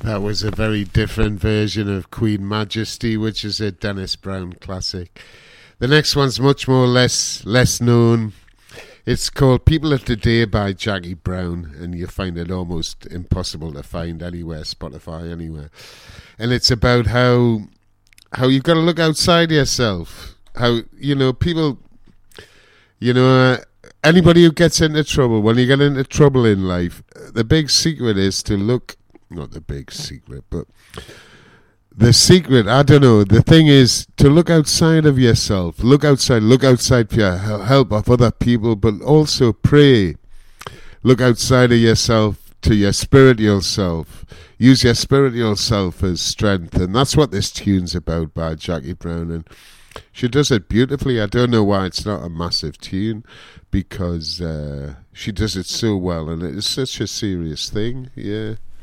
That was a very different version of Queen Majesty, which is a Dennis Brown classic. The next one's much more less known. It's called People of the Day by Jackie Brown, and you find it almost impossible to find anywhere, Spotify, anywhere. And it's about how you've got to look outside yourself. How, people, anybody who gets into trouble, when you get into trouble in life, the big secret is to look, not the big secret, but the secret, I don't know, the thing is to look outside of yourself. Look outside for your help of other people, but also pray. Look outside of yourself to your spiritual self. Use your spiritual self as strength. And that's what this tune's about by Jackie Brown. And she does it beautifully. I don't know why it's not a massive tune, because she does it so well. And it's such a serious thing, yeah.